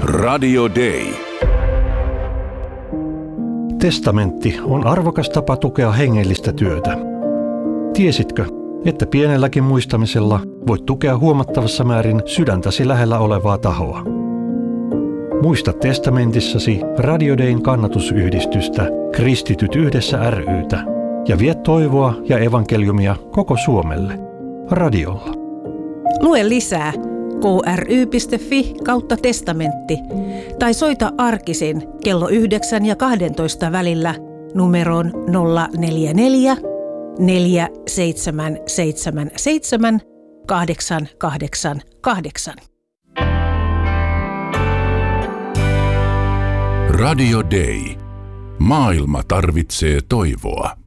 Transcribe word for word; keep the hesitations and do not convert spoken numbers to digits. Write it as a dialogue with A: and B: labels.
A: Radio Day.
B: Testamentti on arvokas tapa tukea hengellistä työtä. Tiesitkö, että pienelläkin muistamisella voit tukea huomattavassa määrin sydäntäsi lähellä olevaa tahoa? Muista testamentissasi Radio Dayn kannatusyhdistystä Kristityt yhdessä ry:tä ja vie toivoa ja evankeliumia koko Suomelle radiolla.
C: Lue lisää kry.fi kautta testamentti tai soita arkisin kello yhdeksän ja kahdentoista välillä numeroon nolla neljä neljä, neljä seitsemän seitsemän seitsemän, kahdeksan kahdeksan kahdeksan.
A: Radio Day. Maailma tarvitsee toivoa.